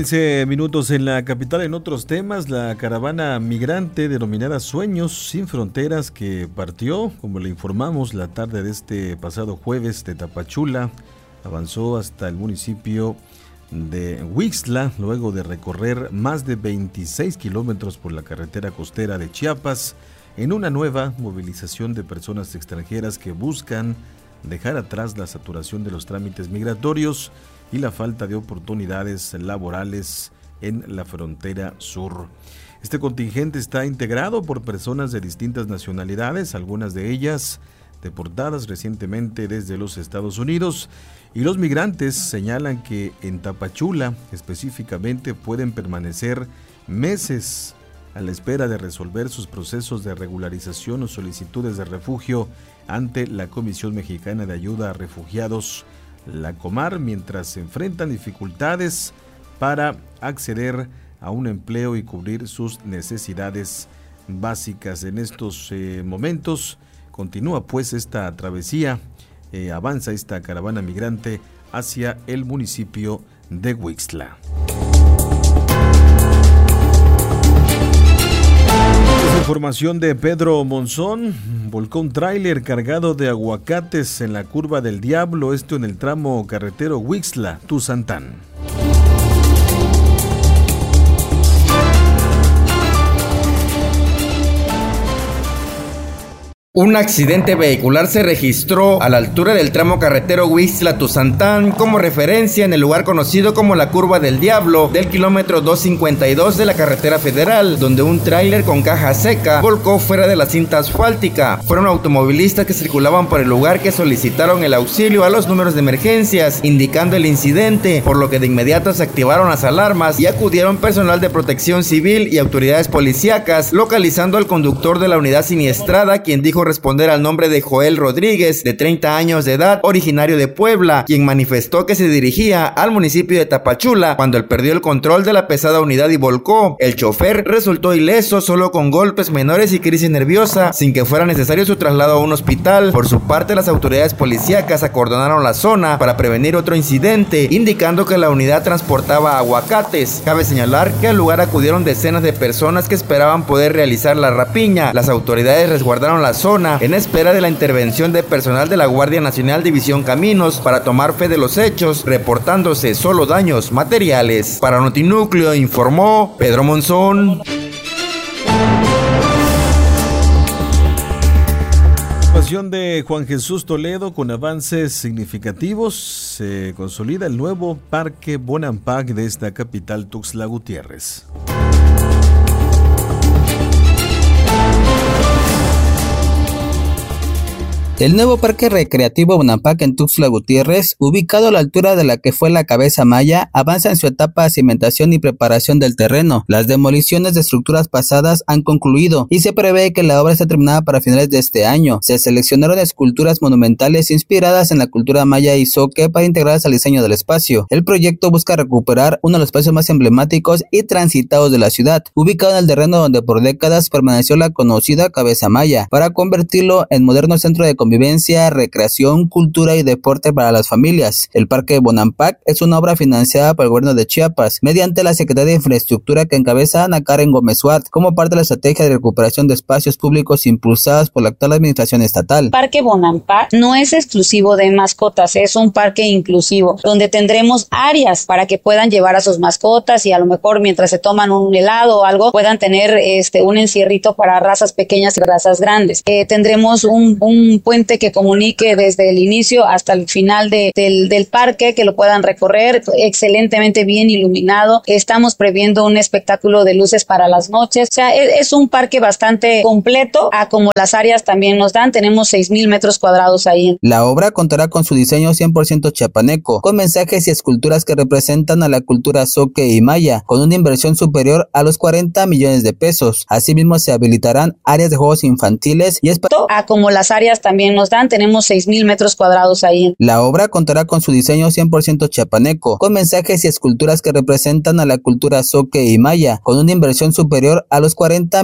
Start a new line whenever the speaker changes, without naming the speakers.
15 minutos en la capital. En otros temas, la caravana migrante denominada Sueños Sin Fronteras, que partió, como le informamos, la tarde de este pasado jueves de Tapachula, avanzó hasta el municipio de Huixtla, luego de recorrer más de 26 kilómetros por la carretera costera de Chiapas, en una nueva movilización de personas extranjeras que buscan dejar atrás la saturación de los trámites migratorios y la falta de oportunidades laborales en la frontera sur. Este contingente está integrado por personas de distintas nacionalidades, algunas de ellas deportadas recientemente desde los Estados Unidos, y los migrantes señalan que en Tapachula específicamente pueden permanecer meses a la espera de resolver sus procesos de regularización o solicitudes de refugio ante la Comisión Mexicana de Ayuda a Refugiados, la Comar, mientras se enfrentan dificultades para acceder a un empleo y cubrir sus necesidades básicas. En estos momentos continúa pues esta travesía, avanza esta caravana migrante hacia el municipio de Huixtla. Información de Pedro Monzón. Volcó un tráiler cargado de aguacates en la curva del Diablo, esto en el tramo carretero Huixtla-Tuzantán.
Un accidente vehicular se registró a la altura del tramo carretero Huixtla-Tuzantán, como referencia en el lugar conocido como la Curva del Diablo del kilómetro 252 de la carretera federal, donde un tráiler con caja seca volcó fuera de la cinta asfáltica. Fueron automovilistas que circulaban por el lugar que solicitaron el auxilio a los números de emergencias, indicando el incidente, por lo que de inmediato se activaron las alarmas y acudieron personal de protección civil y autoridades policíacas, localizando al conductor de la unidad siniestrada, quien dijo responder al nombre de Joel Rodríguez, de 30 años de edad, originario de Puebla, quien manifestó que se dirigía al municipio de Tapachula cuando él perdió el control de la pesada unidad y volcó. El chofer resultó ileso, solo con golpes menores y crisis nerviosa, sin que fuera necesario su traslado a un hospital. Por su parte, las autoridades policíacas acordonaron la zona para prevenir otro incidente, indicando que la unidad transportaba aguacates. Cabe señalar que al lugar acudieron decenas de personas que esperaban poder realizar la rapiña. Las autoridades resguardaron la zona en espera de la intervención de personal de la Guardia Nacional División Caminos para tomar fe de los hechos, reportándose solo daños materiales. Para Notinúcleo informó Pedro Monzón.
Información de Juan Jesús Toledo. Con avances significativos se consolida el nuevo Parque Bonampak de esta capital Tuxtla Gutiérrez.
El nuevo Parque Recreativo Bonampak en Tuxtla Gutiérrez, ubicado a la altura de la que fue la Cabeza Maya, avanza en su etapa de cimentación y preparación del terreno. Las demoliciones de estructuras pasadas han concluido y se prevé que la obra esté terminada para finales de este año. Se seleccionaron esculturas monumentales inspiradas en la cultura maya y zoque para integrarlas al diseño del espacio. El proyecto busca recuperar uno de los espacios más emblemáticos y transitados de la ciudad, ubicado en el terreno donde por décadas permaneció la conocida Cabeza Maya, para convertirlo en moderno centro de convivencia, recreación, cultura y deporte para las familias. El Parque Bonampak es una obra financiada por el gobierno de Chiapas mediante la Secretaría de Infraestructura que encabeza Ana Karen Gómez Suárez, como parte de la estrategia de recuperación de espacios públicos impulsadas por la actual administración estatal.
Parque Bonampak no es exclusivo de mascotas, es un parque inclusivo donde tendremos áreas para que puedan llevar a sus mascotas y a lo mejor mientras se toman un helado o algo puedan tener un encierrito para razas pequeñas y razas grandes. Tendremos un puente que comunique desde el inicio hasta el final del parque, que lo puedan recorrer excelentemente bien iluminado. Estamos previendo un espectáculo de luces para las noches. O sea, es un parque bastante completo, a como las áreas también nos dan. Tenemos 6,000 metros cuadrados ahí.
La obra contará con su diseño 100% chiapaneco, con mensajes y esculturas que representan a la cultura zoque y maya, con una inversión superior a los 40 millones de pesos. Asimismo, se habilitarán áreas de juegos infantiles y
a como las áreas también nos dan. Tenemos 6,000 metros cuadrados ahí.
La obra contará con su diseño 100% chiapaneco, con mensajes y esculturas que representan a la cultura zoque y maya, con una inversión superior a los 40